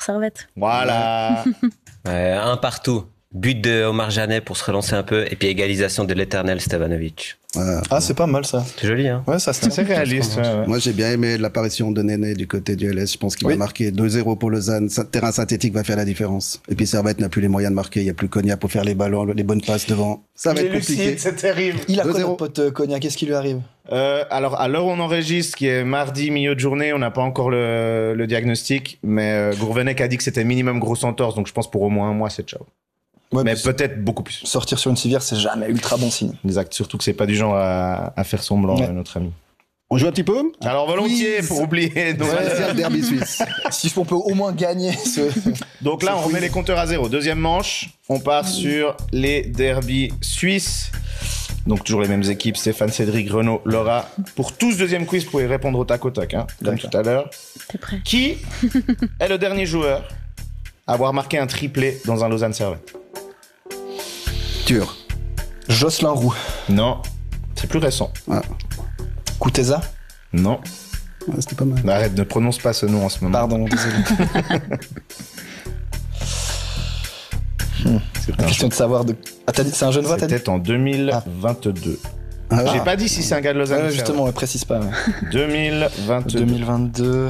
Servette. Voilà. Un partout. But de Omar Janet pour se relancer un peu. Et puis égalisation de l'éternel Stevanovic. Ah, c'est pas mal ça. C'est joli, hein. Ouais, ça C'est réaliste. Ouais. Moi, j'ai bien aimé l'apparition de Néné du côté du LS. Je pense qu'il va marquer 2-0 pour Lausanne. Terrain synthétique va faire la différence. Et puis Servette n'a plus les moyens de marquer. Il n'y a plus Cognac pour faire les ballons, les bonnes passes devant. Ça va être compliqué. C'est terrible. Il a quoi 2-0. notre pote Cognac? Qu'est-ce qui lui arrive? Alors, à l'heure où on enregistre, qui est mardi, milieu de journée, on n'a pas encore le diagnostic, mais Gourvenec a dit que c'était minimum grosse entorse, donc je pense pour au moins un mois, c'est ciao. Ouais, Mais peut-être beaucoup plus. sortir sur une civière, c'est jamais ultra bon signe. Exact. Surtout que c'est pas du genre à faire semblant, notre ami. On joue un petit peu? Alors, volontiers, pour oublier. Donc, Le derby suisse. Si on peut au moins gagner donc là, on remet les compteurs à zéro. Deuxième manche, on part sur les derbys suisses. Donc toujours les mêmes équipes, Stéphane, Cédric, Renaud, Laura. Pour tous, deuxième quiz, vous pouvez répondre au tac au tac, hein, comme tout à l'heure. T'es prêt? Qui est le dernier joueur à avoir marqué un triplé dans un Lausanne Servette? Dur. Jocelyn Roux. Non, c'est plus récent. Kouteza. Non. Ouais, c'était pas mal. Arrête, ne prononce pas ce nom en ce moment. Pardon, désolé. C'est un Question de savoir de. Ah, t'as dit, c'est un jeune voix, t'as dit? C'était en 2022. Ah, J'ai pas dit si c'est un gars de Lausanne. Ouais, justement, précise pas. Ouais. 2022. 2022.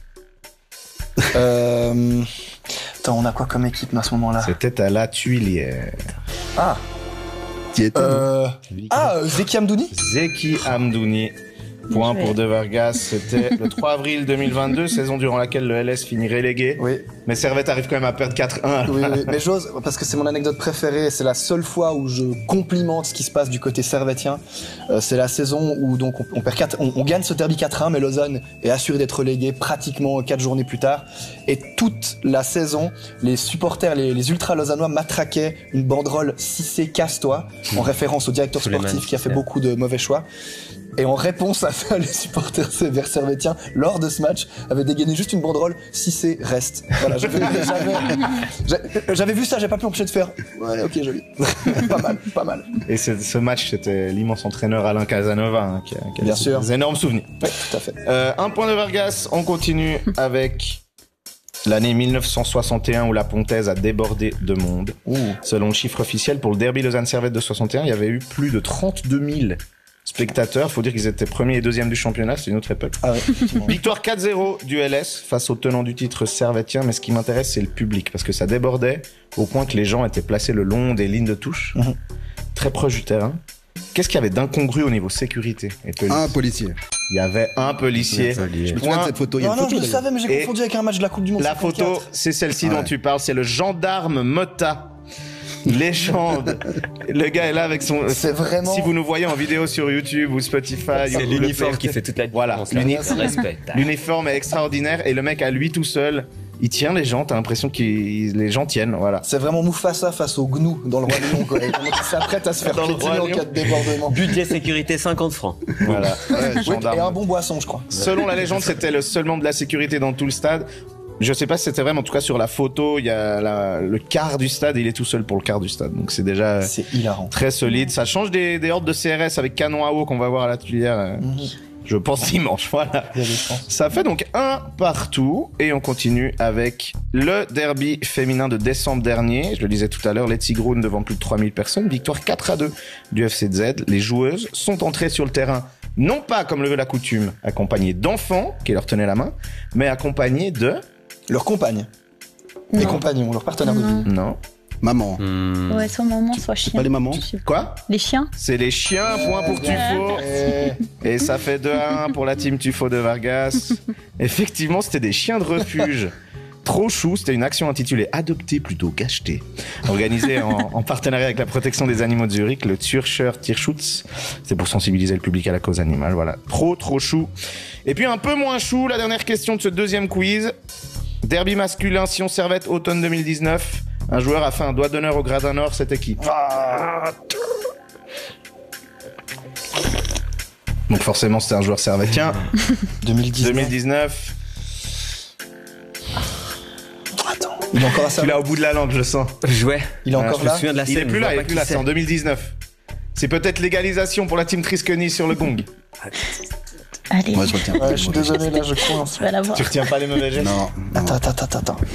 Attends, on a quoi comme équipe à ce moment-là? C'était à la Tuilière. Ah. Qui était Zeki Amdouni. Zeki Amdouni. Point pour De Vargas. C'était le 3 avril 2022, saison durant laquelle le LS finit relégué. Oui. Mais Servette arrive quand même à perdre 4-1. Oui, mais j'ose, parce que c'est mon anecdote préférée, c'est la seule fois où je complimente ce qui se passe du côté servettien. C'est la saison où donc on gagne ce derby 4-1, mais Lausanne est assuré d'être relégué pratiquement 4 journées plus tard. Et toute la saison, les supporters, les ultras lausannois matraquaient une banderole 6C casse-toi, en référence au directeur sportif qui a fait beaucoup de mauvais choix. Et en réponse à ça, les supporters servettiens, lors de ce match, avaient dégainé juste une banderole 6C reste. Voilà, j'avais vu ça, j'ai pas pu m'empêcher de faire. Ouais, ok, joli. pas mal. Et ce match, c'était l'immense entraîneur Alain Casanova, hein, qui a Bien sûr. des énormes souvenirs. Ouais, tout à fait. Un point de Vargas, on continue avec l'année 1961 où la Pontaise a débordé de monde. Selon le chiffre officiel, pour le derby Lausanne-Servette de 61, il y avait eu plus de 32 000 spectateurs. Faut dire qu'ils étaient premiers et deuxièmes du championnat, c'est une autre époque. Ah ouais, Victoire 4-0 du LS face au tenant du titre servettien, mais ce qui m'intéresse, c'est le public, parce que ça débordait au point que les gens étaient placés le long des lignes de touche, très proche du terrain. Qu'est-ce qu'il y avait d'incongru au niveau sécurité et police? Un policier. Il y avait un policier. Je me souviens de cette photo. Il y a une non, photo, je le d'ailleurs. savais, mais j'ai confondu avec un match de la Coupe du Monde. La 54. photo, c'est celle-ci dont tu parles, c'est le gendarme Motta. Légende. Le gars est là avec son. C'est vraiment. Si vous nous voyez en vidéo sur YouTube ou Spotify, C'est l'uniforme qui fait toute la Voilà. différence. Respect. L'uniforme est extraordinaire et le mec à lui tout seul, il tient les gens. T'as l'impression que les gens tiennent. Voilà. C'est vraiment Mufasa face au gnou dans le Roi Lion, quoi. Et comment il s'apprête à se faire Dans le piétiner Roi en Lion. cas de débordement. Budget sécurité 50 francs. Voilà. Oui, Gendarme. et un bon boisson, je crois. Selon la légende, c'était le seul membre de la sécurité dans tout le stade. Je sais pas si c'était vrai, mais en tout cas sur la photo, il y a le quart du stade et il est tout seul pour le quart du stade. Donc c'est déjà C'est hilarant. très solide. Ça change des hordes de CRS avec canon à eau qu'on va voir à la Tuilière. Je pense dimanche, voilà. Il y a des chances. Ça fait donc un partout et on continue avec le derby féminin de décembre dernier. Je le disais tout à l'heure, Letzi Groen devant plus de 3000 personnes. Victoire 4-2 du FCZ. Les joueuses sont entrées sur le terrain, non pas comme le veut la coutume, accompagnées d'enfants qui leur tenaient la main, mais accompagnées de... Leurs compagnes. Les compagnons, leurs partenaires de vie. Non. Maman. Ouais, soit maman, soit chien. Pas les mamans. Quoi? Les chiens. C'est les chiens, point pour Tufo. Et ça fait 2-1 pour la team Tufo de Vargas. Effectivement, c'était des chiens de refuge. Trop chou, c'était une action intitulée Adopter plutôt qu'acheter, organisée en partenariat avec la protection des animaux de Zurich, le Zürcher Tierschutz. C'est pour sensibiliser le public à la cause animale, voilà. Trop chou. Et puis un peu moins chou, la dernière question de ce deuxième quiz. Derby masculin Sion Servette automne 2019. Un joueur a fait un doigt d'honneur au Gradin Nord, c'était qui? Donc forcément c'était un joueur servettien. 2019. Attends. Il est encore à ça. Tu l'as au bout de la langue, je sens. Jouait. Il est encore Je me là. souviens de la scène. Il est plus je là, vois il est pas plus qui là, c'est en 2019. C'est peut-être l'égalisation pour la team Triskeny sur le gong. Allez, Moi, je retiens. Ouais, je suis désolé, là, je coince. tu vas l'avoir. Tu retiens pas les mauvais gestes? Non. Attends.